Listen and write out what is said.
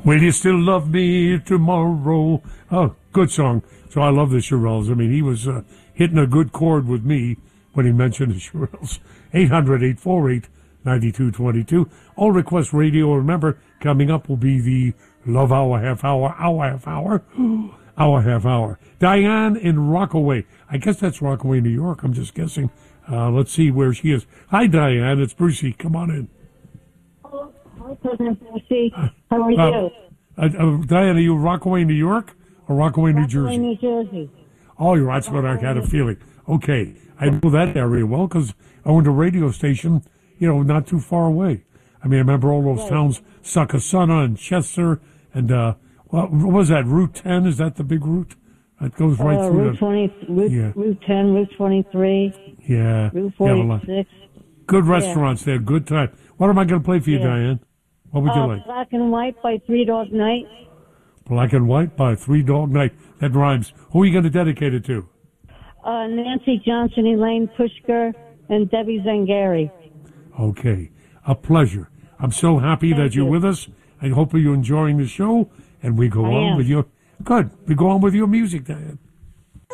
Will you still love me tomorrow? Oh, good song. So I love the Shirelles. I mean, he was hitting a good chord with me when he mentioned the Shirelles. 800-848-9222. All Request Radio. Remember, coming up will be the Love Hour, half hour, half hour, half hour. Diane in Rockaway. I guess that's Rockaway, New York. I'm just guessing. Let's see where she is. Hi, Diane. It's Brucey. Come on in. Hi, President Brucey. How are you? Diane, are you Rockaway, New York or Rockaway, New Jersey? Rockaway, New Jersey. Oh, you're right. What I had a feeling. Okay. I know that area well because I went to a radio station, not too far away. I mean, I remember all those towns, Succasunna and Chester and, what was that, Route 10? Is that the big route? That goes right through Route 20, Route 10, Route 23. Yeah. Route 46. Good restaurants there, good time. What am I going to play for you, Diane? What would you like? Black and White by Three Dog Night. Black and White by Three Dog Night. That rhymes. Who are you going to dedicate it to? Nancy Johnson, Elaine Pushker, and Debbie Zangari. Okay. A pleasure. I'm so happy that you're with us. I hope you're enjoying the show. And we go on with your... Good. We go on with your music, Diane.